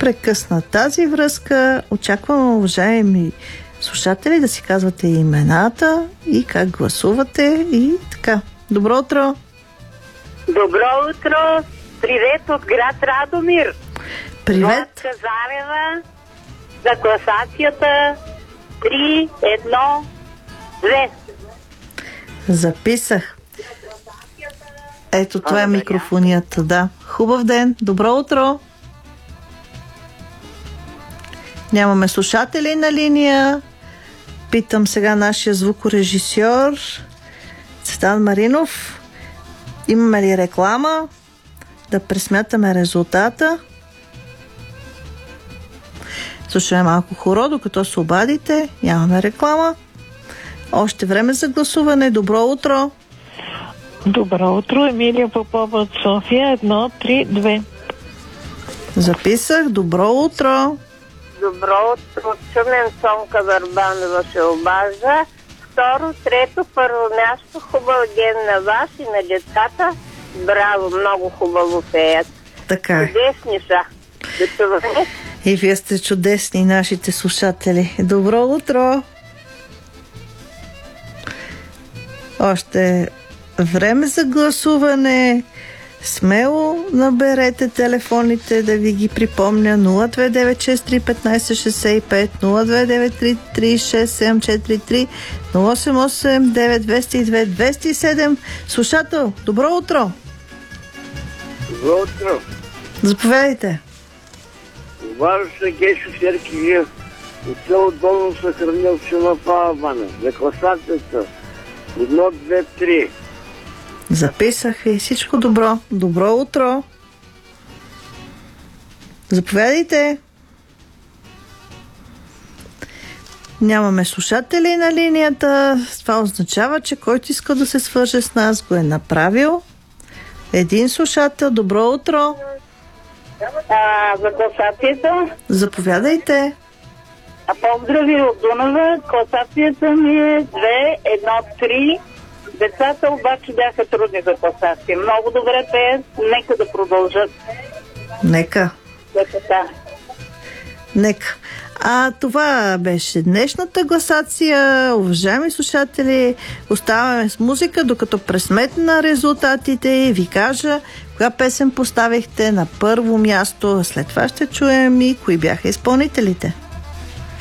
прекъсна тази връзка. Очаквам, уважаеми слушатели, да си казвате имената и как гласувате и така. Добро утро! Добро утро! Привет от град Радомир! Привет! Владка Зарева за класацията 3, 1, 2. Записах. Ето, това е микрофонията, да. Хубав ден, добро утро! Нямаме слушатели на линия. Питам сега нашия звукорежисьор Цветан Маринов. Имаме ли реклама? Да пресмятаме резултата. Слушаме малко хоро, докато се обадите. Нямаме реклама. Още време за гласуване. Добро утро! Добро утро, Емилия Попова от София, 1-3-2. Записах. Добро утро! Добро утро! Чумен Цонка Върбанова се обажда. Второ, трето, първо място, хубав ден на вас и на децата. Браво, много хубаво пеят. Така е. Чудесни са. Да чуваме. И вие сте чудесни, нашите слушатели. Добро утро! Още време за гласуване. Смело наберете телефоните, да ви ги припомня. 029631565, 029336743, 0889202 Слушател, добро утро! Добро утро! Заповядайте. Обажда се Гешо Серкиев от село Долно Съхрани, община Павлована. За класацията 1, 2, 3. Записах и всичко добро. Добро утро! Заповядайте. Нямаме слушатели на линията. Това означава, че който иска да се свърже с нас, го е направил. Един слушател. Добро утро! За класацията? Заповядайте. Поздрави от Дунава. Класацията ми е 2, 1, 3. Децата обаче бяха трудни за класация. Много добре пеят. Нека да продължат. Нека. Децата. Нека. Това беше днешната гласация. Уважаеми слушатели, оставаме с музика, докато пресметна резултатите и ви кажа коя песен поставихте на първо място. След това ще чуем и кои бяха изпълнителите.